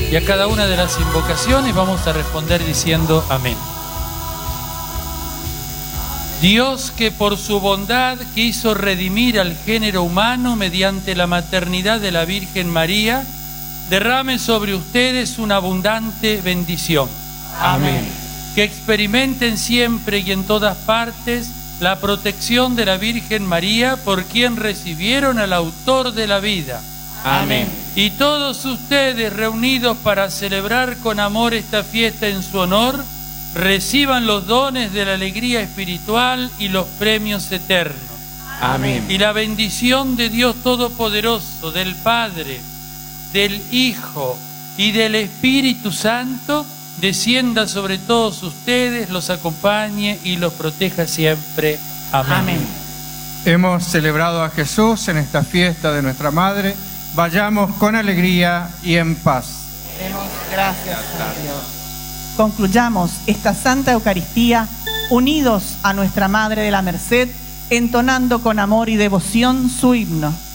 Y a cada una de las invocaciones vamos a responder diciendo amén. Dios, que por su bondad quiso redimir al género humano mediante la maternidad de la Virgen María, derrame sobre ustedes una abundante bendición. Amén. Que experimenten siempre y en todas partes la protección de la Virgen María, por quien recibieron al autor de la vida. Amén. Y todos ustedes, reunidos para celebrar con amor esta fiesta en su honor, reciban los dones de la alegría espiritual y los premios eternos. Amén. Y la bendición de Dios Todopoderoso, del Padre, del Hijo y del Espíritu Santo, descienda sobre todos ustedes, los acompañe y los proteja siempre. Amén. Amén. Hemos celebrado a Jesús en esta fiesta de nuestra Madre. Vayamos con alegría y en paz. Demos gracias a Dios. Concluyamos esta Santa Eucaristía unidos a nuestra Madre de la Merced, entonando con amor y devoción su himno.